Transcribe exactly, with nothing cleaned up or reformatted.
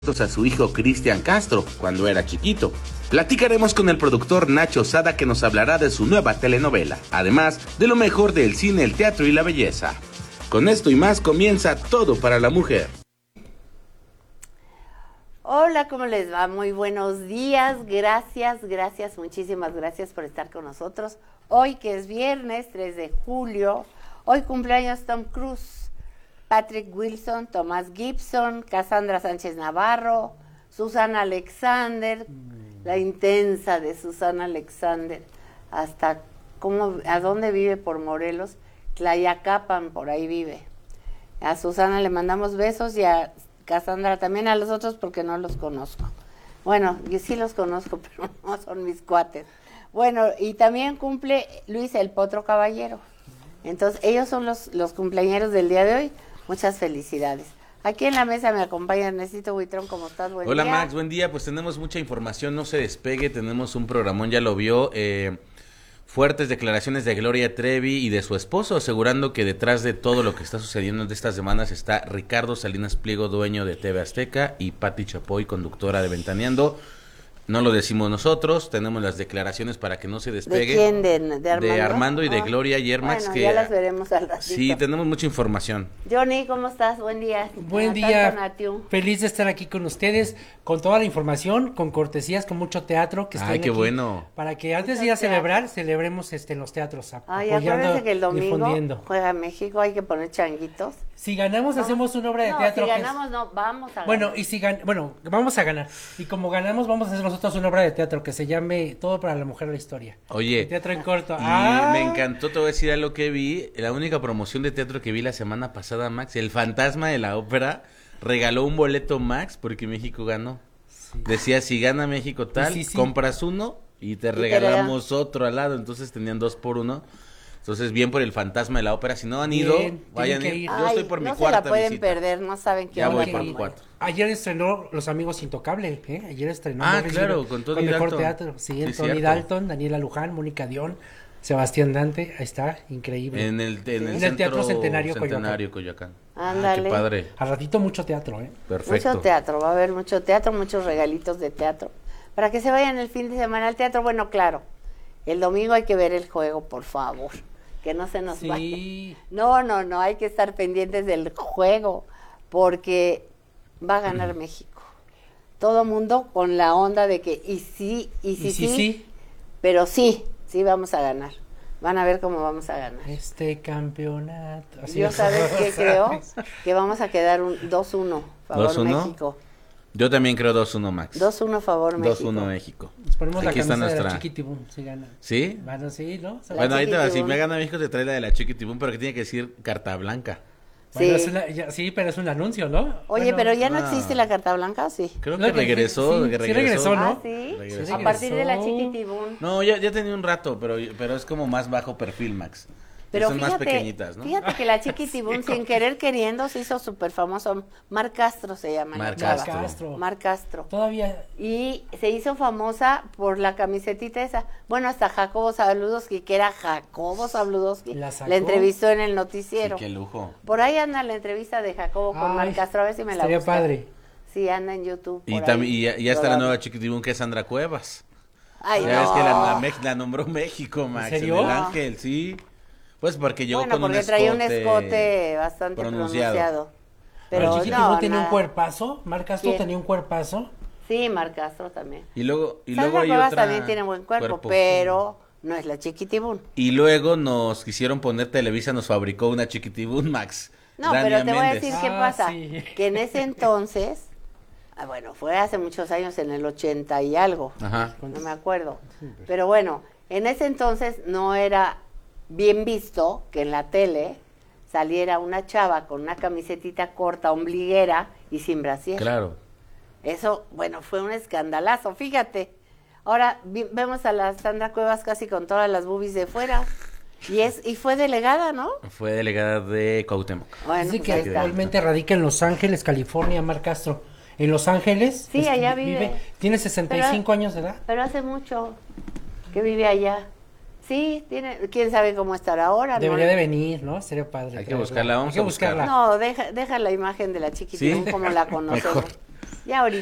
a su hijo Cristian Castro cuando era chiquito. Platicaremos con el productor Nacho Sada, que nos hablará de su nueva telenovela, además de lo mejor del cine, el teatro y la belleza. Con esto y más comienza Todo para la Mujer. Hola, ¿cómo les va? Muy buenos días, gracias, gracias, muchísimas gracias por estar con nosotros. Hoy que es viernes tres de julio, hoy cumpleaños Tom Cruise, Patrick Wilson, Tomás Gibson, Cassandra Sánchez Navarro, Susana Alexander, mm. la intensa de Susana Alexander, hasta cómo, a dónde vive por Morelos, Tlayacapan, por ahí vive. A Susana le mandamos besos y a Cassandra también, a los otros porque no los conozco. Bueno, yo sí los conozco, pero no son mis cuates. Bueno, y también cumple Luis el Potro Caballero. Entonces, ellos son los, los cumpleañeros del día de hoy. Muchas felicidades. Aquí en la mesa me acompaña Ernesito Buitrón. ¿Cómo estás? Buen Hola día. Max, buen día. Pues tenemos mucha información, no se despegue, tenemos un programón, ya lo vio. Eh, fuertes declaraciones de Gloria Trevi y de su esposo, asegurando que detrás de todo lo que está sucediendo de estas semanas está Ricardo Salinas Pliego, dueño de T V Azteca, y Pati Chapoy, conductora de Ventaneando. No lo decimos nosotros, tenemos las declaraciones para que no se despegue. ¿De quién? ¿De, de Armando? De Armando y de oh. Gloria Yermax. Bueno, que ya las veremos al ratito. Sí, tenemos mucha información. Johnny, ¿cómo estás? Buen día. Buen día, feliz de estar aquí con ustedes, con toda la información, con cortesías, con mucho teatro. Que Ay, qué aquí, bueno. Para que antes de ir a celebrar, celebremos este, en los teatros. Ay, acuérdense que el domingo juega México, hay que poner changuitos. Si ganamos, no, hacemos una obra de no, teatro. Si ganamos, es... no, vamos a ganar. Bueno, y si gan... bueno, vamos a ganar. Y como ganamos, vamos a hacer nosotros una obra de teatro que se llame Todo para la Mujer de la Historia. Oye. El teatro en corto. Y ah. me encantó, te voy a decir algo que vi. La única promoción de teatro que vi la semana pasada, Max, el Fantasma de la Ópera regaló un boleto Max porque México ganó. Sí. Decía, si gana México tal, sí, sí. compras uno y te y regalamos te otro al lado. Entonces tenían dos por uno. Entonces, bien por el Fantasma de la Ópera. Si no han ido, bien, vayan a ir. Yo Ay, estoy por no mi cuarta visita. No se la pueden perder, no saben qué. Ya voy que... por mi cuarto. Ayer estrenó Los Amigos Intocable, ¿eh? Ayer estrenó. Ah, claro, con Tony Con mejor Dalton. teatro. Sí, sí Tony cierto. Dalton, Daniela Luján, Mónica Dion, Sebastián Dante. Ahí está, increíble. En el, en el, en el Teatro Centenario, Centenario Coyoacán. Ándale. Ah, qué padre. Al ratito mucho teatro, ¿eh? Perfecto. Mucho teatro, va a haber mucho teatro, muchos regalitos de teatro. Para que se vayan el fin de semana al teatro. Bueno, claro, el domingo hay que ver el juego, por favor. Que no se nos sí. vaya. No, no, no, hay que estar pendientes del juego, porque va a ganar México. Todo mundo con la onda de que, y sí, y sí, ¿Y sí, sí, sí, pero sí, sí vamos a ganar. Van a ver cómo vamos a ganar. Este campeonato. Así Yo es. sabes qué creo, que vamos a quedar un dos uno, favor ¿dos uno? México. Yo también creo dos uno, Max. dos uno favor México. dos uno México. Nos ponemos Aquí la está camisa nuestra... de la Chiquitibum, si gana. ¿Sí? Bueno, sí, ¿no? La bueno, ahí te va, si Chiquitibum. me gana México te trae la de la Chiquitibum, pero que tiene que decir carta blanca. Bueno, Sí. es una, ya, sí, pero es un anuncio, ¿no? Oye, Bueno, pero ya no ah. existe la carta blanca, ¿o sí? Creo No, que que regresó, sí, que sí regresó. regresó, ¿no? Ah, ¿sí? Regresó. Sí A partir de la regresó. Chiquitibum. No, ya, ya tenía un rato, pero, pero es como más bajo perfil, Max. Pero son fíjate, más pequeñitas, ¿no? fíjate que la Chiquitibum, sin querer queriendo, se hizo súper famoso. Mar Castro se llama. Mar la chava. Castro. Castro. Mar Castro. Todavía. Y se hizo famosa por la camisetita esa. Bueno, hasta Jacobo Zabludowski, que era Jacobo Zabludowski, La sacó. la entrevistó en el noticiero. Sí, qué lujo. Por ahí anda la entrevista de Jacobo con Ay, Mar Castro, a ver si me la estaría busca. padre. Sí, anda en YouTube. Y, por tam- ahí. y ya, ya está la Todavía. nueva Chiquitibum, que es Sandra Cuevas. Ay, Ya no. ves que la, la, Mex- la nombró México, Max. ¿En serio? El Ángel, sí. Pues porque llegó Bueno, con porque un traía escote un escote bastante pronunciado. pronunciado. Pero ¿El Chiquitibum no, tenía nada. un cuerpazo? ¿Mar Castro ¿Quién? tenía un cuerpazo? Sí, Mar Castro también. Y luego, y Sandra luego hay Cuevas otra también tiene buen cuerpo, pero no es la Chiquitibum. Y luego nos quisieron poner Televisa, nos fabricó una Chiquitibum, Max. No, Dania pero te voy a Méndez. decir qué Ah, pasa. sí. Que en ese entonces, ah, bueno, fue hace muchos años, en el ochenta y algo, Ajá. no me acuerdo. Pero bueno, en ese entonces no era bien visto que en la tele saliera una chava con una camisetita corta, ombliguera y sin brasier. Claro. Eso, bueno, fue un escandalazo, fíjate. Ahora vi- vemos a la Sandra Cuevas casi con todas las boobies de fuera. Y es y fue delegada, ¿no? Fue delegada de Cuauhtémoc. Bueno, Dice pues que ahí está. actualmente radica en Los Ángeles, California, Mar Castro. En Los Ángeles. Sí, es- allá vive. Tiene sesenta y cinco años de edad. Pero hace mucho que vive allá. Sí, tiene, quién sabe cómo estará ahora. Debería ¿no? de venir, ¿no? Sería padre. Hay que traerla. buscarla, vamos Hay que a buscarla. buscarla. No, deja, deja la imagen de la Chiquitibum ¿Sí? como la conocemos. Mejor. Ya ahorita.